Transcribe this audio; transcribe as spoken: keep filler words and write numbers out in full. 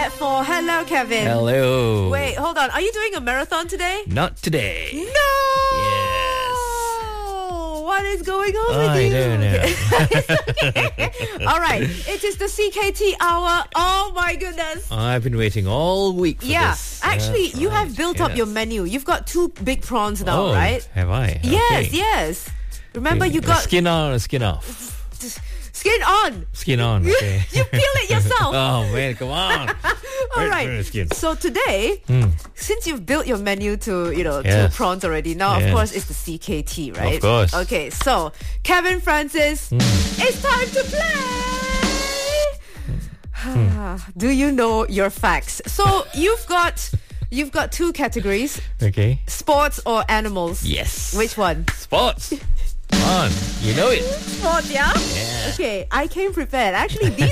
four. Hello, Kevin. Hello. Wait, hold on. Are you doing a marathon today? Not today. No! Yes. What is going on with I you? don't know. Okay. All right. It is the C K T hour. Oh, my goodness. I've been waiting all week for Yeah. this. Actually, That's you right. have built up Yes. your menu. You've got two big prawns now, oh, right? Have I? Yes, Okay. yes. Remember, you got Skin on or skin off? skin on. Skin on, okay. You peel it yourself. Oh, man, come on. All Wait right. for the skin. So today, Mm. since you've built your menu to, you know, Yes. two prawns already, now of Yes. course it's the C K T, right? Of course. Okay, so Kevin Francis, it's time to play. Do you know your facts? So you've got you've got two categories: Okay. sports or animals. Yes. Which one? Sports. Come on. You know it. Sports, yeah. Yeah. Okay, I came prepared. Actually, these